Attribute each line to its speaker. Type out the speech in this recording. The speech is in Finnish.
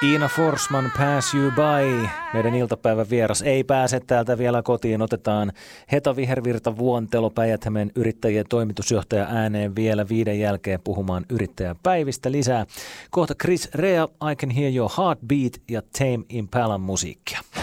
Speaker 1: Iina Forsman, Pass You By. Meidän iltapäivän vieras ei pääse täältä vielä kotiin. Otetaan Heta Vihervirta Vuontelo, Päijät-Hämeen yrittäjien toimitusjohtaja ääneen vielä 5 jälkeen puhumaan yrittäjäpäivistä lisää. Kohta Chris Rea, I Can Hear Your Heartbeat ja Tame Impalan musiikkia.